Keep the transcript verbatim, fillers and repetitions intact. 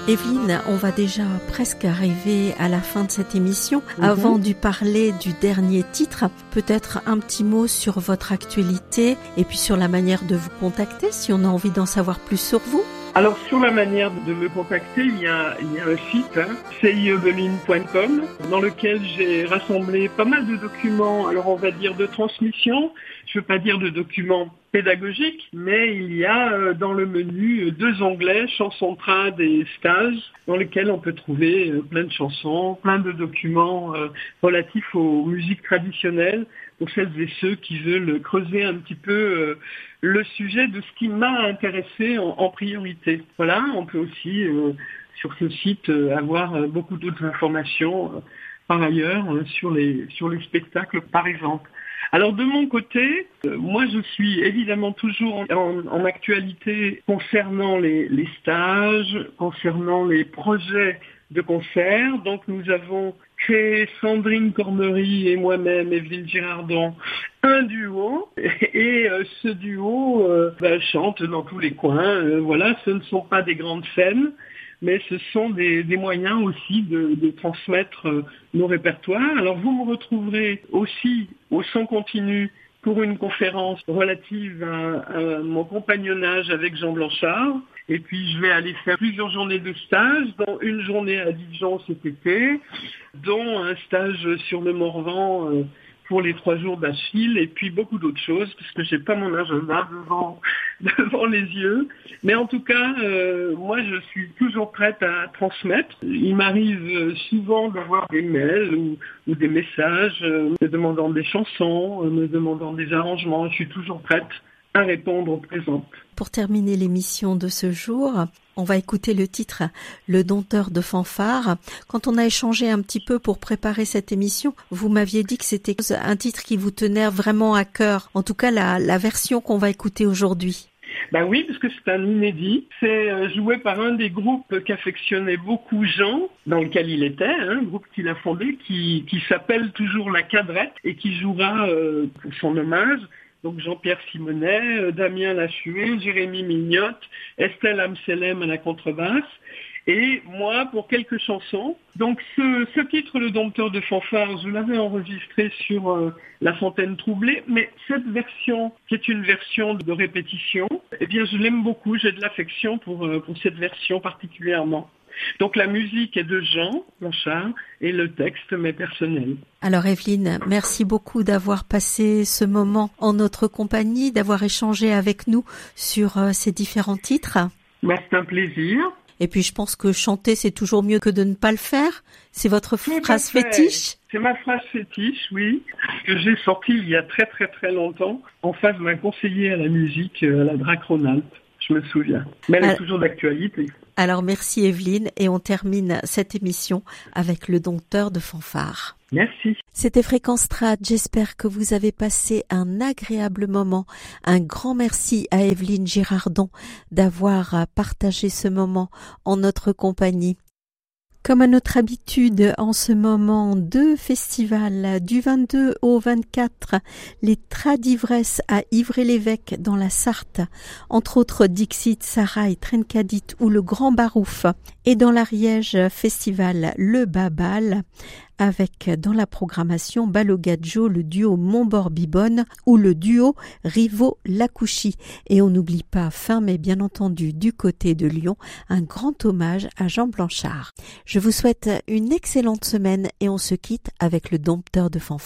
Evelyne, on va déjà presque arriver à la fin de cette émission. Mm-hmm. Avant de parler du dernier titre, peut-être un petit mot sur votre actualité et puis sur la manière de vous contacter si on a envie d'en savoir plus sur vous. Alors sur la manière de me contacter, il y a, il y a un site, hein, c i eveline point com, dans lequel j'ai rassemblé pas mal de documents, alors on va dire de transmission, je veux pas dire de documents pédagogiques, mais il y a euh, dans le menu deux onglets, chansons trad et stages, dans lesquels on peut trouver euh, plein de chansons, plein de documents euh, relatifs aux musiques traditionnelles, pour celles et ceux qui veulent creuser un petit peu euh, le sujet de ce qui m'a intéressé en, en priorité. Voilà, on peut aussi euh, sur ce site euh, avoir euh, beaucoup d'autres informations euh, par ailleurs euh, sur les sur les spectacles par exemple. Alors de mon côté, euh, moi je suis évidemment toujours en, en, en actualité concernant les, les stages, concernant les projets de concert. Donc nous avons créé, Sandrine Cormery et moi-même, Evelyne Girardon, un duo. Et, et euh, ce duo euh, bah, chante dans tous les coins. Euh, voilà, ce ne sont pas des grandes scènes, mais ce sont des, des moyens aussi de, de transmettre euh, nos répertoires. Alors vous me retrouverez aussi au Son Continu pour une conférence relative à, à mon compagnonnage avec Jean Blanchard. Et puis je vais aller faire plusieurs journées de stage, dont une journée à Dijon cet été, dont un stage sur le Morvan euh, pour les trois jours d'Achille, et puis beaucoup d'autres choses, parce que j'ai pas mon agenda devant, devant les yeux. Mais en tout cas, euh, moi je suis toujours prête à transmettre. Il m'arrive souvent d'avoir des mails ou, ou des messages euh, me demandant des chansons, euh, me demandant des arrangements. Je suis toujours prête à répondre présente. Pour terminer l'émission de ce jour, on va écouter le titre « Le dompteur de fanfare ». Quand on a échangé un petit peu pour préparer cette émission, vous m'aviez dit que c'était un titre qui vous tenait vraiment à cœur. En tout cas, la, la version qu'on va écouter aujourd'hui. Ben oui, parce que c'est un inédit. C'est joué par un des groupes qu'affectionnait beaucoup Jean, dans lequel il était, hein, un groupe qu'il a fondé, qui, qui s'appelle toujours La Cadrette et qui jouera euh, pour son hommage. Donc Jean-Pierre Simonet, euh, Damien Lachuet, Jérémy Mignotte, Estelle Amselem à la contrebasse, et moi pour quelques chansons. Donc ce, ce titre, Le Dompteur de fanfare, je l'avais enregistré sur euh, La Fontaine Troublée, mais cette version, qui est une version de répétition, eh bien je l'aime beaucoup, j'ai de l'affection pour, euh, pour cette version particulièrement. Donc la musique est de Jean Blanchard et le texte m'est personnel. Alors Evelyne, merci beaucoup d'avoir passé ce moment en notre compagnie, d'avoir échangé avec nous sur euh, ces différents titres. Ben, c'est un plaisir. Et puis je pense que chanter c'est toujours mieux que de ne pas le faire. C'est votre Tout phrase fétiche. C'est ma phrase fétiche, oui, que j'ai sortie il y a très très très longtemps en face d'un conseiller à la musique à la Drac Rhône-Alpes. Je me souviens. Mais elle est toujours d'actualité. Alors merci Evelyne et on termine cette émission avec le dompteur de fanfare. Merci. C'était Fréquence Trad, j'espère que vous avez passé un agréable moment. Un grand merci à Evelyne Girardon d'avoir partagé ce moment en notre compagnie. Comme à notre habitude, en ce moment, deux festivals du vingt-deux au vingt-quatre, les Tradivresses à Ivry-l'Évêque dans la Sarthe, entre autres Dixit, Saraï, Trencadit ou le Grand Barouf, et dans l'Ariège festival Le Babal, avec dans la programmation Balogadjo, le duo Montbord-Bibonne ou le duo Rivaux-Lacouchy. Et on n'oublie pas, fin mai bien entendu, du côté de Lyon, un grand hommage à Jean Blanchard. Je vous souhaite une excellente semaine et on se quitte avec le dompteur de fanfare.